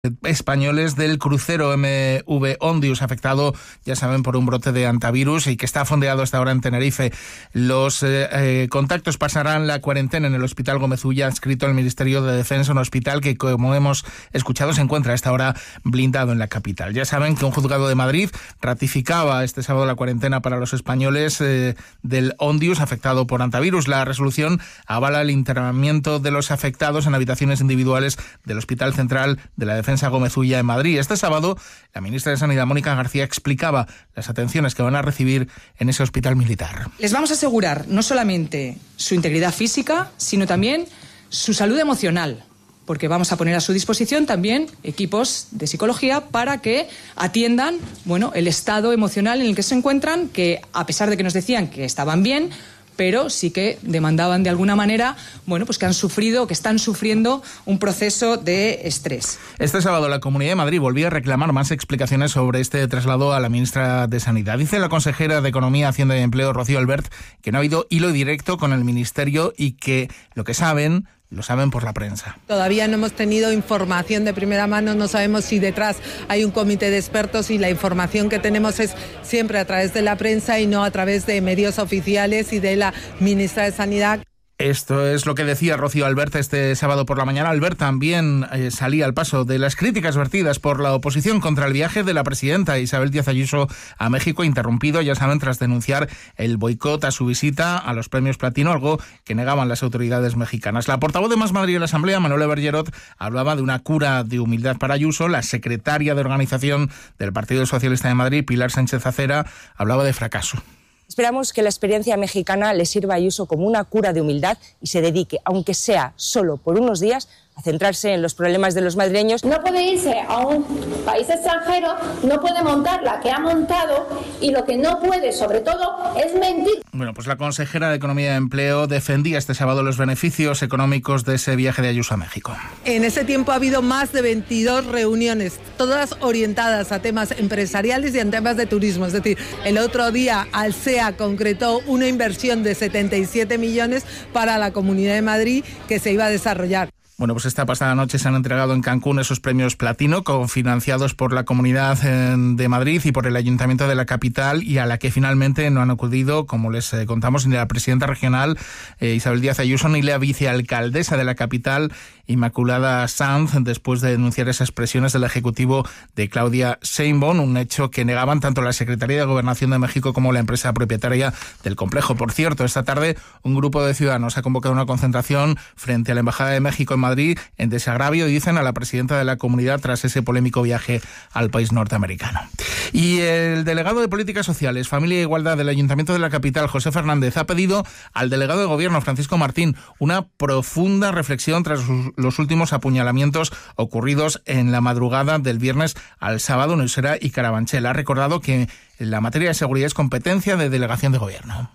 españoles del crucero MV Ondius, afectado, ya saben, por un brote de hantavirus y que está fondeado hasta ahora en Tenerife. Los contactos pasarán la cuarentena en el Hospital Gómez Ulla, adscrito al Ministerio de Defensa, un hospital que, como hemos escuchado, se encuentra a esta hora blindado en la capital. Ya saben que un juzgado de Madrid ratificaba este sábado la cuarentena para los españoles del Ondius, afectado por hantavirus. La resolución avala el internamiento de los afectados en habitaciones individuales del Hospital Central de la Defensa Gómez Ulla en Madrid. Este sábado, la ministra de Sanidad, Mónica García, explicaba las atenciones que van a recibir en ese hospital militar. Les vamos a asegurar no solamente su integridad física, sino también su salud emocional, porque vamos a poner a su disposición también equipos de psicología para que atiendan, el estado emocional en el que se encuentran, que a pesar de que nos decían que estaban bien, pero sí que demandaban de alguna manera, que han sufrido, que están sufriendo un proceso de estrés. Este sábado la Comunidad de Madrid volvía a reclamar más explicaciones sobre este traslado a la ministra de Sanidad. Dice la consejera de Economía, Hacienda y Empleo, Rocío Albert, que no ha habido hilo directo con el Ministerio y que lo que saben lo saben por la prensa. Todavía no hemos tenido información de primera mano, no sabemos si detrás hay un comité de expertos y la información que tenemos es siempre a través de la prensa y no a través de medios oficiales y de la ministra de Sanidad. Esto es lo que decía Rocío Albert este sábado por la mañana. Albert también salía al paso de las críticas vertidas por la oposición contra el viaje de la presidenta Isabel Díaz Ayuso a México, interrumpido, ya saben, tras denunciar el boicot a su visita a los premios Platino, algo que negaban las autoridades mexicanas. La portavoz de Más Madrid en la Asamblea, Manuela Bergerot, hablaba de una cura de humildad para Ayuso. La secretaria de organización del Partido Socialista de Madrid, Pilar Sánchez Acera, hablaba de fracaso. Esperamos que la experiencia mexicana le sirva a Ayuso como una cura de humildad y se dedique, aunque sea solo por unos días, a centrarse en los problemas de los madrileños. No puede irse a un país extranjero, no puede montar la que ha montado y lo que no puede, sobre todo, es mentir. Pues la consejera de Economía y Empleo defendía este sábado los beneficios económicos de ese viaje de Ayuso a México. En ese tiempo ha habido más de 22 reuniones, todas orientadas a temas empresariales y a temas de turismo. Es decir, el otro día Alsea concretó una inversión de 77 millones para la Comunidad de Madrid que se iba a desarrollar. Esta pasada noche se han entregado en Cancún esos premios Platino, cofinanciados por la Comunidad de Madrid y por el Ayuntamiento de la capital, y a la que finalmente no han acudido, como les contamos, ni la presidenta regional Isabel Díaz Ayuso, ni la vicealcaldesa de la capital, Inmaculada Sanz, después de denunciar esas presiones del Ejecutivo de Claudia Sheinbaum, un hecho que negaban tanto la Secretaría de Gobernación de México como la empresa propietaria del complejo. Por cierto, esta tarde un grupo de ciudadanos ha convocado una concentración frente a la Embajada de México en Madrid en desagravio, dicen, a la presidenta de la comunidad tras ese polémico viaje al país norteamericano. Y el delegado de Políticas Sociales, Familia e Igualdad del Ayuntamiento de la capital, José Fernández, ha pedido al delegado de Gobierno, Francisco Martín, una profunda reflexión tras los últimos apuñalamientos ocurridos en la madrugada del viernes al sábado en Usera y Carabanchel. Ha recordado que la materia de seguridad es competencia de delegación de Gobierno.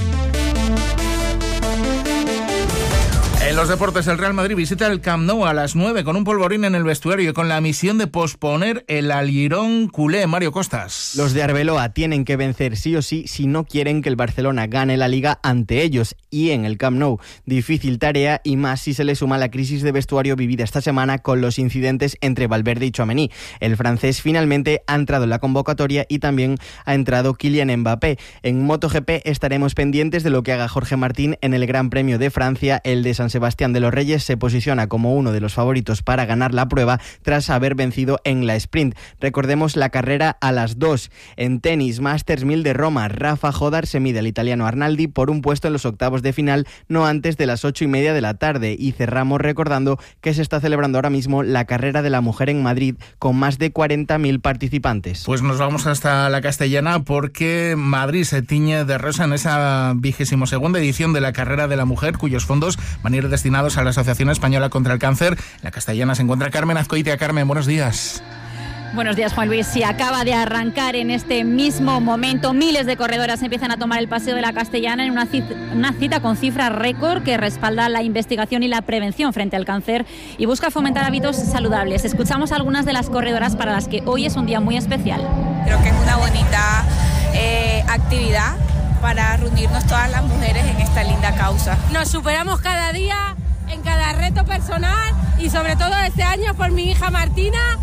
En los deportes, el Real Madrid visita el Camp Nou a las 9 con un polvorín en el vestuario y con la misión de posponer el alirón culé. Mario Costas. Los de Arbeloa tienen que vencer sí o sí si no quieren que el Barcelona gane la Liga ante ellos y en el Camp Nou. Difícil tarea y más si se le suma la crisis de vestuario vivida esta semana con los incidentes entre Valverde y Tchouaméni. El francés finalmente ha entrado en la convocatoria y también ha entrado Kylian Mbappé. En MotoGP estaremos pendientes de lo que haga Jorge Martín en el Gran Premio de Francia. El de San Sebastián de los Reyes se posiciona como uno de los favoritos para ganar la prueba tras haber vencido en la sprint. Recordemos la carrera a las 2. En tenis, Masters 1000 de Roma, Rafa Jodar se mide al italiano Arnaldi por un puesto en los octavos de final, no antes de las 8:30 de la tarde. Y cerramos recordando que se está celebrando ahora mismo la carrera de la mujer en Madrid con más de 40.000 participantes. Pues nos vamos hasta la Castellana porque Madrid se tiñe de rosa en esa 22ª edición de la carrera de la mujer, cuyos fondos van a ir destinados a la Asociación Española contra el Cáncer. En la Castellana se encuentra Carmen Azcoitia. Carmen, buenos días. Buenos días, Juan Luis. Sí, acaba de arrancar en este mismo momento. Miles de corredoras empiezan a tomar el paseo de la Castellana en una cita con cifra récord que respalda la investigación y la prevención frente al cáncer y busca fomentar hábitos saludables. Escuchamos a algunas de las corredoras para las que hoy es un día muy especial. Creo que es una bonita actividad para reunirnos todas las mujeres en esta linda causa. Nos superamos cada día en cada reto personal y sobre todo este año por mi hija Martina,